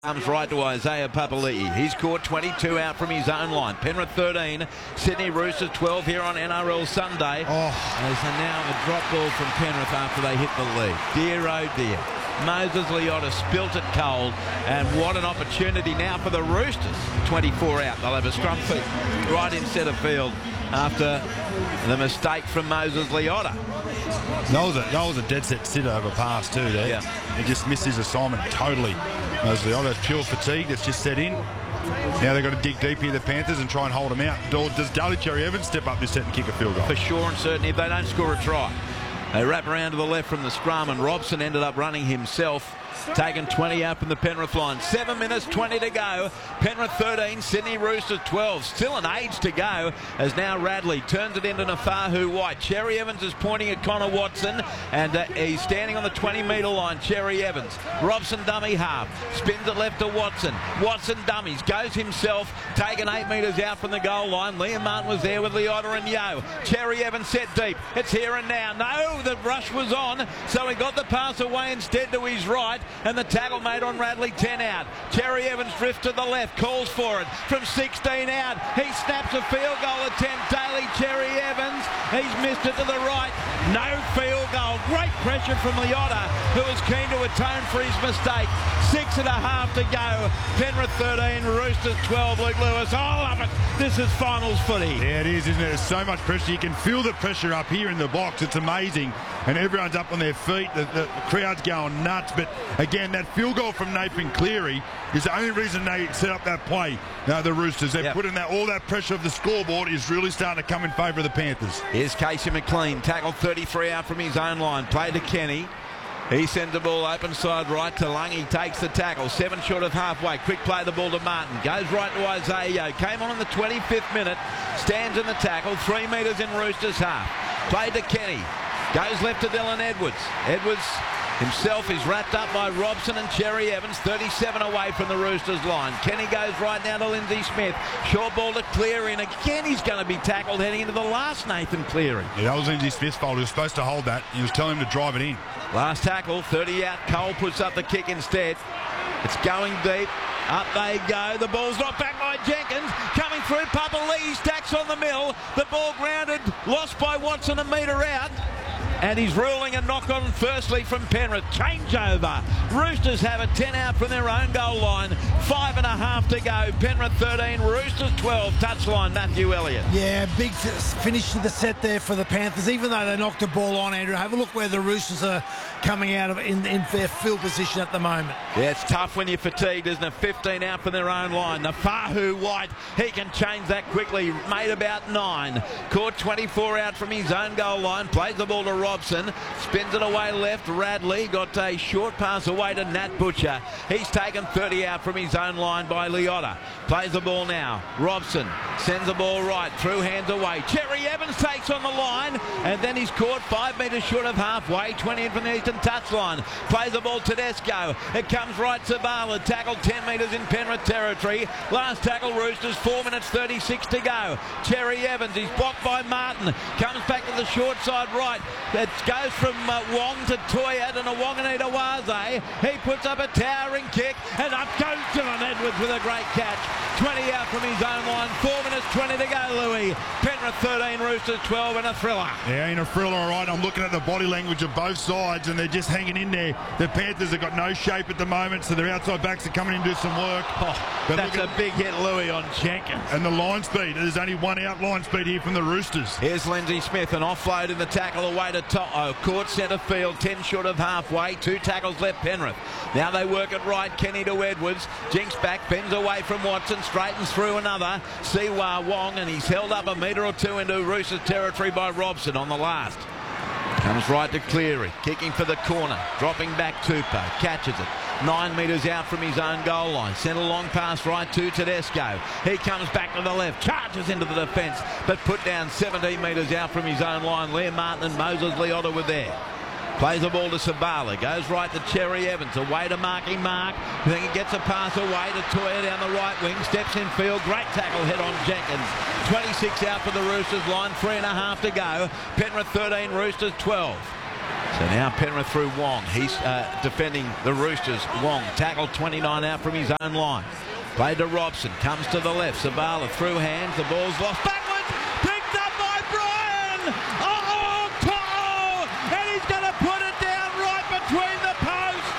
Comes right to Isaiah Papali'i. He's caught 22 out from his own line. Penrith 13, Sydney Roosters 12 here on NRL Sunday. As now a drop ball from Penrith after they hit the lead. Dear oh dear. Moses Leota spilt it cold, and what an opportunity now for the Roosters. 24 out. They'll have a scrum feed right in centre field after the mistake from Moses Leota. That was a dead set sitter over pass too there. Yeah. He just missed his assignment totally. Moses Leota, that's pure fatigue that's just set in. Now they've got to dig deep here, the Panthers, and try and hold them out. Does Daly Cherry-Evans step up this set and kick a field goal? For sure and certainly if they don't score a try. They wrap around to the left from the scrum, and Robson ended up running himself, taking 20 out from the Penrith line. 7 minutes, 20 to go. Penrith 13, Sydney Roosters 12. Still an age to go as now Radley turns it into Nafahu White. Cherry-Evans is pointing at Connor Watson, and he's standing on the 20-metre line. Cherry-Evans, Robson dummy half, spins it left to Watson. Watson dummies, goes himself, taken 8 metres out from the goal line. Liam Martin was there with Leota and Yeo. Cherry-Evans set deep. It's here and now. No, the rush was on, so he got the pass away instead to his right, and the tackle made on Radley. 10 out. Cherry-Evans drifts to the left, calls for it from 16 out. He snaps a field goal attempt. Daly Cherry-Evans, he's missed it to the right. No field goal. Great pressure from Leota, who was keen to atone for his mistake. 6.5 to go. Penrith 13, Roosters 12. Luke Lewis, oh, love it. This is finals footy. Yeah, it is, isn't it? There's so much pressure. You can feel the pressure up here in the box. It's amazing. And everyone's up on their feet. The crowd's going nuts. But again, that field goal from Nathan Cleary is the only reason they set up that play. The Roosters, they've put in all that pressure of the scoreboard is really starting to come in favour of the Panthers. Here's Casey McLean, tackled 33 out from his own line. Play to Kenny. He sends the ball open side right to Lung. He takes the tackle. 7 short of halfway. Quick play the ball to Martin. Goes right to Isaiah. Came on in the 25th minute. Stands in the tackle. 3 metres in Roosters half. Played to Kenny. Goes left to Dylan Edwards. Edwards himself is wrapped up by Robson and Cherry-Evans. 37 away from the Roosters line. Kenny goes right now to Lindsay Smith. Short ball to Cleary, and again he's going to be tackled heading into the last Nathan Cleary. Yeah, that was Lindsay Smith's fault. He was supposed to hold that. He was telling him to drive it in. Last tackle, 30 out. Cole puts up the kick instead. It's going deep. Up they go. The ball's knocked back by Jenkins. Coming through, Papali'i stacks on the mill. The ball grounded, lost by Watson a metre out. And he's ruling a knock on firstly from Penrith. Changeover. Roosters have a 10 out from their own goal line. 5.5 to go. Penrith 13, Roosters 12. Touchline, Matthew Elliott. Yeah, big finish to the set there for the Panthers. Even though they knocked the ball on, Andrew, have a look where the Roosters are coming out of in their field position at the moment. Yeah, it's tough when you're fatigued, isn't it? 15 out from their own line. Nafahu White, he can change that quickly. Made about 9. Caught 24 out from his own goal line. Plays the ball to Robson. Spins it away left. Radley got a short pass away to Nat Butcher. He's taken 30 out from his own line by Leota. Plays the ball now. Robson sends the ball right. Through hands away. Cherry-Evans takes on the line, and then he's caught 5 metres short of halfway. 20 in from the eastern touchline. Plays the ball to Tedesco. It comes right to Bala. Tackled 10 metres in Penrith territory. Last tackle Roosters, 4 minutes 36 to go. Cherry-Evans, he's blocked by Martin. Comes back to the short side right. It goes from Wong to Toya to Nwanganita Waze. He puts up a towering kick, and up goes Dylan Edwards with a great catch. 20 out from his own line. 4 minutes 20 to go, Louis. Penrith 13, Roosters 12 in a thriller. Yeah, in a thriller, all right. I'm looking at the body language of both sides, and they're just hanging in there. The Panthers have got no shape at the moment, so their outside backs are coming in to do some work. But that's a big hit, Louis, on Jenkins. And the line speed. There's only one out line speed here from the Roosters. Here's Lindsay Smith, an offload in the tackle away to Court centre field, 10 short of halfway. 2 tackles left Penrith. Now they work it right. Kenny to Edwards. Jinks back, bends away from Watson, straightens through another. Siwa Wong, and he's held up a metre or 2 into Roosters territory by Robson on the last. Comes right to Cleary, kicking for the corner, dropping back Tupou, catches it. 9 metres out from his own goal line. Sent a long pass right to Tedesco. He comes back to the left, charges into the defence, but put down 17 metres out from his own line. Liam Martin and Moses Leota were there. Plays the ball to Sabala. Goes right to Cherry-Evans. Away to Marky Mark. Then he gets a pass away to Toya down the right wing. Steps in field. Great tackle head on Jenkins. 26 out for the Roosters line. 3.5 to go. Penrith 13, Roosters 12. So now Penrith through Wong. He's defending the Roosters. Wong tackled 29 out from his own line. Played to Robson. Comes to the left. Zabala through hands. The ball's lost. Backwards. Picked up by Bryan. Oh, To'o! And he's going to put it down right between the posts.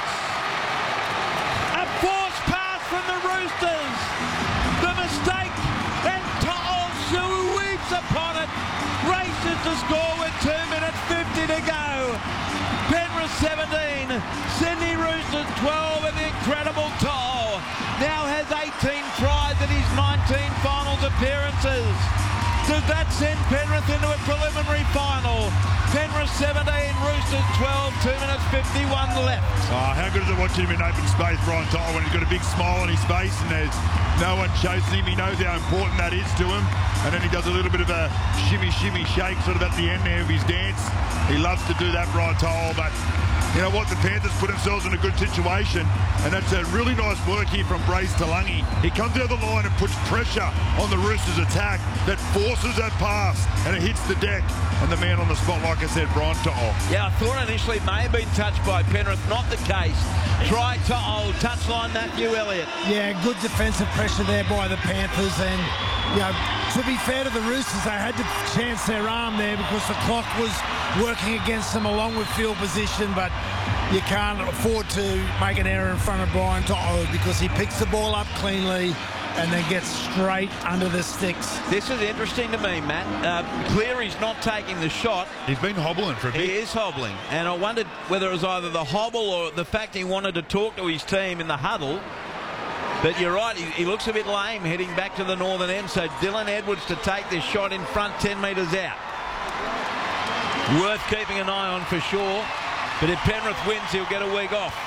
A forced pass from the Roosters. The mistake. And To'o sweeps upon it. Races to score with 2 minutes 50 to go. Penrith 17, Sydney Roosters 12, and the incredible To'o now has 18 tries in his 19 finals appearances. Does that send Penrith into a preliminary final? Penrith 17, Roosters 12, 2 minutes 51 left. Oh, how good is it watching him in open space, Brian To'o, when he's got a big smile on his face and there's no one chasing him. He knows how important that is to him. And then he does a little bit of a shimmy shake sort of at the end there of his dance. He loves to do that, Brian To'o, but you know what? The Panthers put themselves in a good situation, and that's a really nice work here from Brace Talangi. He comes out of the line and puts pressure on the Roosters' attack that forces that pass, and it hits the deck. And the man on the spot, like I said, Brian To'o. Yeah, I thought initially it may have been touched by Penrith. Not the case. Try To'o, touchline Matthew Elliott. Yeah, good defensive pressure there by the Panthers, and you know, to be fair to the Roosters, they had to chance their arm there because the clock was working against them along with field position, but you can't afford to make an error in front of Brian To'o because he picks the ball up cleanly and then gets straight under the sticks. This is interesting to me, Matt. Cleary's not taking the shot. He's been hobbling for a bit. He is hobbling, and I wondered whether it was either the hobble or the fact he wanted to talk to his team in the huddle. But you're right, he looks a bit lame heading back to the northern end, so Dylan Edwards to take this shot in front 10 metres out. Worth keeping an eye on for sure, but if Penrith wins, he'll get a week off.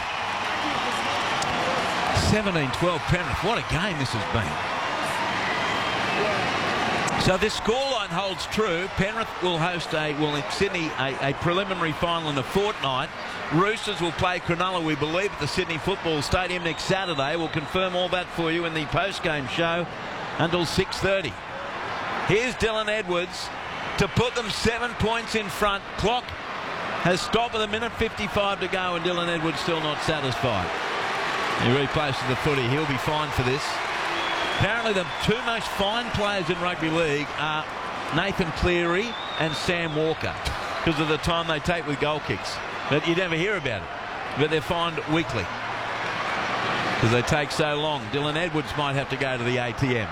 17-12 Penrith. What a game this has been. So this scoreline holds true. Penrith will host in Sydney a preliminary final in a fortnight. Roosters will play Cronulla, we believe, at the Sydney Football Stadium next Saturday. We'll confirm all that for you in the post-game show until 6:30. Here's Dylan Edwards to put them 7 points in front. Clock has stopped with 1:55 to go, and Dylan Edwards still not satisfied. He replaces the footy. He'll be fined for this. Apparently the two most fined players in rugby league are Nathan Cleary and Sam Walker because of the time they take with goal kicks. But you never hear about it. But they're fined weekly because they take so long. Dylan Edwards might have to go to the ATM.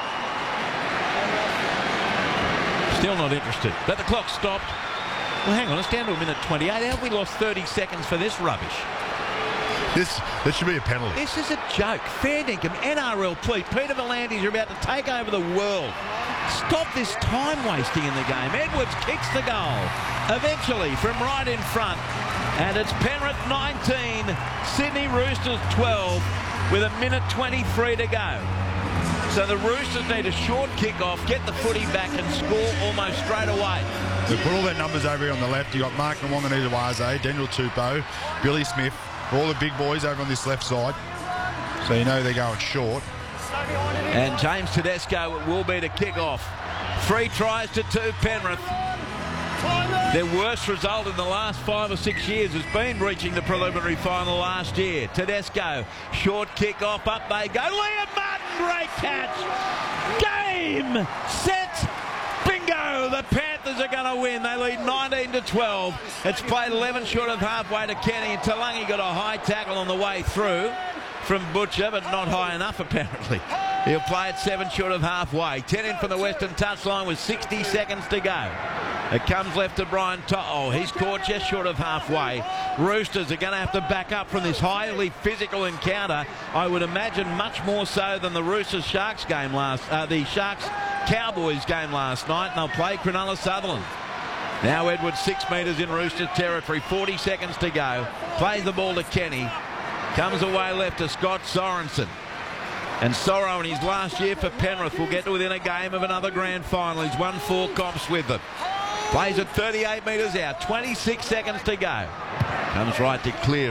Still not interested. But the clock stopped. Well, hang on. It's down to 1:28. How have we lost 30 seconds for this rubbish? This should be a penalty. This is a joke. Fair dinkum. NRL, please. Peter V'landys, you're about to take over the world. Stop this time wasting in the game. Edwards kicks the goal. Eventually from right in front. And it's Penrith 19, Sydney Roosters 12 with 1:23 to go. So the Roosters need a short kick-off, get the footy back and score almost straight away. We put all their numbers over here on the left. You got Mark Nwonganita-Waze, Daniel Tupou, Billy Smith, all the big boys over on this left side. So you know they're going short. And James Tedesco will be to kick off. 3 tries to 2 Penrith. Their worst result in the last 5 or 6 years has been reaching the preliminary final last year. Tedesco, short kick off, up they go. Liam Martin, great catch. Game, set, bingo. The Panthers are going to win. They lead 19-12. It's played 11 short of halfway to Kenny, and Talangi got a high tackle on the way through from Butcher, but not high enough apparently. He'll play it 7 short of halfway. 10 in from the western touchline with 60 seconds to go. It comes left to Brian To'o. He's caught just short of halfway. Roosters are going to have to back up from this highly physical encounter. I would imagine much more so than the Roosters-Sharks game the Sharks-Cowboys game last night. And they'll play Cronulla-Sutherland. Now Edwards 6 metres in Roosters territory. 40 seconds to go. Plays the ball to Kenny. Comes away left to Scott Sorensen. And Sorrow in his last year for Penrith will get to within a game of another grand final. He's won 4 comps with them. Plays at 38 metres out. 26 seconds to go. Comes right to Cleary.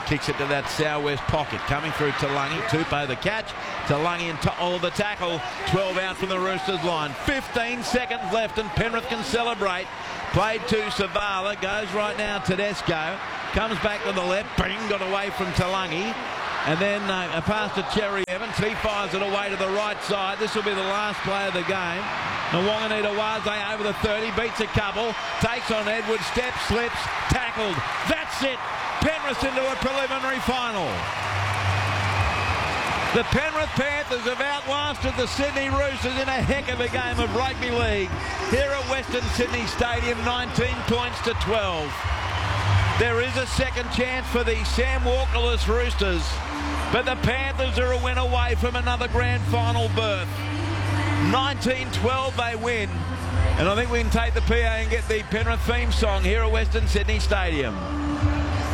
kicks it to that southwest pocket. Coming through Talangi. Tupou the catch. Talangi and To'o the tackle. 12 out from the Roosters line. 15 seconds left and Penrith can celebrate. Played to Savala. Goes right now Tedesco. Comes back to the left. Bing, got away from Talangi. And then a pass to Cherry Evans. He fires it away to the right side. This will be the last play of the game. Nwonganita-Waze over the 30. Beats a couple. Takes on Edwards. Steps, slips. Tackled. That's it. Penrith into a preliminary final. The Penrith Panthers have outlasted the Sydney Roosters in a heck of a game of rugby league here at Western Sydney Stadium, 19 points to 12. There is a second chance for the Sam Walkerless Roosters, but the Panthers are a win away from another grand final berth. 19-12 they win, and I think we can take the PA and get the Penrith theme song here at Western Sydney Stadium.